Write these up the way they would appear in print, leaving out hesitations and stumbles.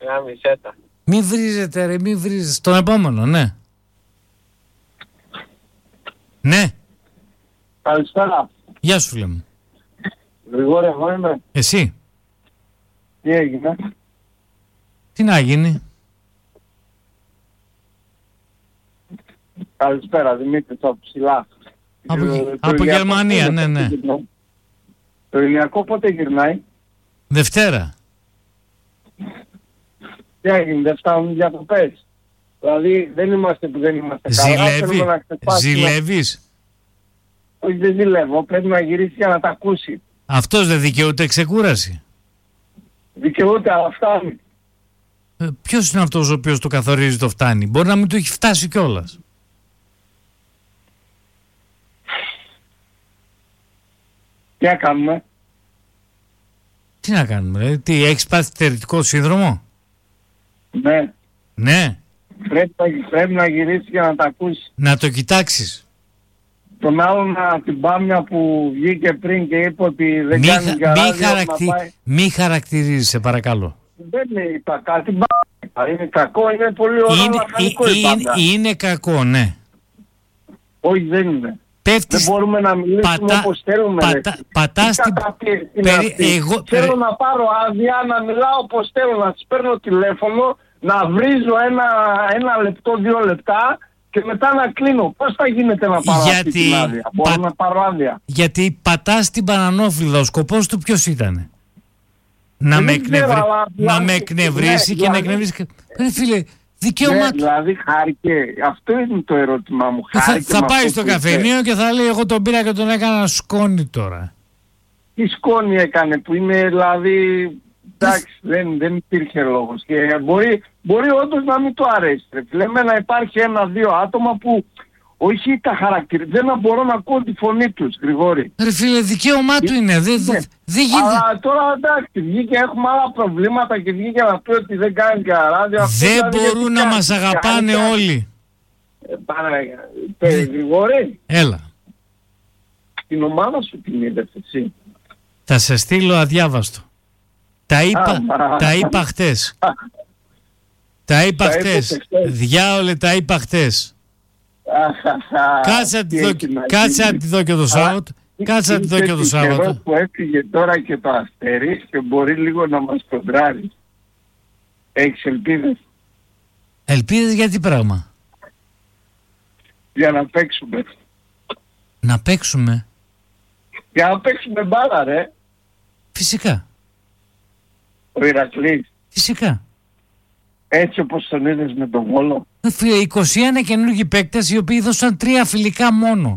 Γάμισέτα. Μη βρίζετε ρε, μη βρίζετε. Στον επόμενο, ναι. Ναι. Καλησπέρα. Γεια σου φίλε μου. Γρηγόρη, εγώ είμαι. Εσύ. Τι έγινε? Τι να γίνει? Καλησπέρα, Δημήτρη, από ψηλά. Από Γερμανία, ναι. Το Ηλιακό πότε γυρνάει? Δευτέρα. Τι έγινε, δεν φτάνουν διακοπές? Δηλαδή δεν είμαστε που δεν είμαστε καλά. Ζηλεύεις? Όχι, δεν ζηλεύω, πρέπει να γυρίσει για να τα ακούσει. Αυτός δεν δικαιούται ξεκούραση? Δικαιούται, αλλά φτάνει. Ποιος είναι αυτός ο οποίος το καθορίζει το φτάνει? Μπορεί να μην το έχει φτάσει κιόλας. Τι να κάνουμε? Τι να κάνουμε, τι, έχεις πάθει θερητικό σύνδρομο? Ναι. Ναι. Πρέπει να γυρίσει για να τα ακούσει. Να το κοιτάξεις. Τον άλλον την Πάμια που βγήκε πριν και είπε ότι δεν κάνει για μη χαρακτηρίζεσαι παρακαλώ. Δεν είπα κάτι, είναι κακό, είναι πολύ ωραίο λαχανικό είναι κακό, ναι. Όχι, δεν είναι. Πέφτεις, δεν μπορούμε να μιλήσουμε όπως θέλουμε. Πατάς την... Θέλω να πάρω άδεια, να μιλάω όπως θέλω, να τις παίρνω τηλέφωνο, να βρίζω ένα λεπτό, 2 λεπτά και μετά να κλείνω. Πώς θα γίνεται να πάρω αυτή την άδεια? Μπορώ να πάρω άδεια? Γιατί πατάς την Πανανόφλιδα. Ο σκοπός του ποιος ήτανε? Να με εκνευρίσει και να εκνευρίσει. Φίλε, δικαίωμα του. Δηλαδή χάρηκε. Αυτό είναι το ερώτημά μου. Θα πάει στο καφενείο και θα λέει εγώ τον πήρα και τον έκανα σκόνη τώρα. Τι σκόνη έκανε που είναι δηλαδή... Εντάξει, δεν υπήρχε λόγος. Και μπορεί όντως να μην το αρέσει. Λέμε να υπάρχει 1-2 άτομα που όχι τα χαρακτηρίζουν. Δεν μπορώ να ακούω τη φωνή τους, Γρηγόρη. Ρε φίλε, δικαίωμά του είναι. Δεν γίνεται. Αλλά τώρα εντάξει, βγήκε, έχουμε άλλα προβλήματα και βγήκε να πει ότι δεν κάνει και ράδιο. Δεν μπορούν να μας αγαπάνε όλοι. Γρηγόρη. Έλα. Την ομάδα σου την είδες εσύ? Θα σε στείλω αδιάβαστο. Τα είπα χτες. Διάολε, τα είπα χτες. Κάτσε να τη δω και το Σάββατο. Κάτσε να τη δω και το Σάββατο. Που έφυγε τώρα και το Αστέρι και μπορεί λίγο να μας κοντράρει. Έχεις ελπίδες? Ελπίδες για τι πράγμα? Για να παίξουμε. Να παίξουμε? Για να παίξουμε μπάλα, ρε. Φυσικά. Ο Ηρακλής. Φυσικά. Έτσι όπως τον είδες με τον Βόλο. 21 καινούργιοι παίκτες οι οποίοι δώσαν 3 φιλικά μόνο.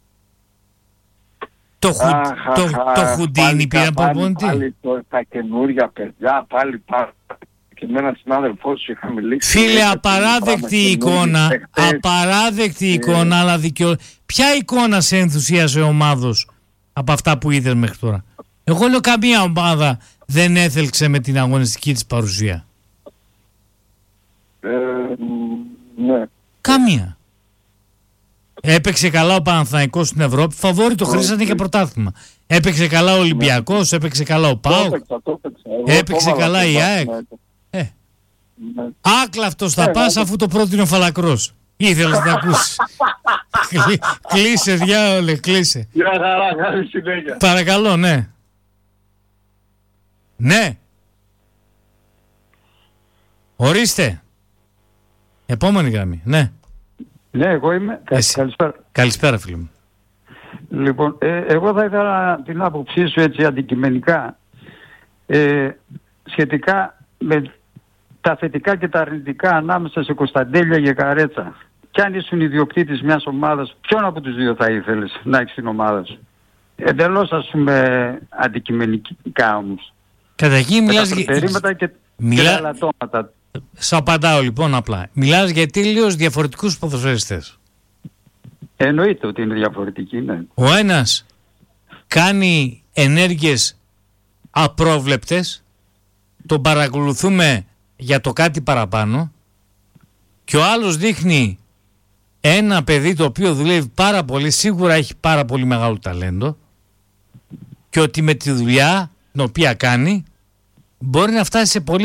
Το Χουντίνι πήραν προπονητή. Πάλι τα καινούργια παιδιά, πάλι και με έναν συνάδελφό σου είχα μιλήσει. Φίλε, απαράδεκτη εικόνα. Απαράδεκτη εικόνα, αλλά ποια εικόνα σε ενθουσίασε ο ομάδος από αυτά που είδες μέχρι τώρα? Εγώ λέω καμία ομάδα δεν έθελξε με την αγωνιστική της παρουσία. Ναι. Καμία. Έπαιξε καλά ο Παναθηναϊκός στην Ευρώπη. Φαβόρι το χρήσανε και πρωτάθλημα. Έπαιξε καλά ο Ολυμπιακός, έπαιξε καλά ο ΠΑΟΚ. Έπαιξε καλά η ΑΕΚ. Άκλαυτος θα πας αφού το πρότεινε ο Φαλακρός. Ήθελες να ακούσεις? Κλείσε διάολε, κλείσε. Γεια χαρά, καλή συνέχεια. Παρακαλώ, ναι. Ναι. Ορίστε. Επόμενη γραμμή, ναι. Ναι, εγώ είμαι. Καλησπέρα. Καλησπέρα, φίλε μου. Λοιπόν, εγώ θα ήθελα την άποψή σου έτσι αντικειμενικά σχετικά με τα θετικά και τα αρνητικά ανάμεσα σε Κωνσταντέλια και Καρέτσα. Κι αν ήσουν ιδιοκτήτης μιας ομάδας, ποιον από τους δύο θα ήθελες να έχεις στην ομάδα σου? Εντελώς, ας πούμε, αντικειμενικά όμως. Καταρχήν μιλάς για περιπτώματα και τα ελαττώματα. Σου απαντάω λοιπόν απλά. Μιλάς για τελείως διαφορετικούς ποδοσφαιριστές. Εννοείται ότι είναι διαφορετικοί, ναι. Ο ένας κάνει ενέργειες απρόβλεπτες, τον παρακολουθούμε για το κάτι παραπάνω, και ο άλλος δείχνει ένα παιδί το οποίο δουλεύει πάρα πολύ, σίγουρα έχει πάρα πολύ μεγάλο ταλέντο, και ότι με τη δουλειά την οποία κάνει μπορεί να φτάσει σε πολύ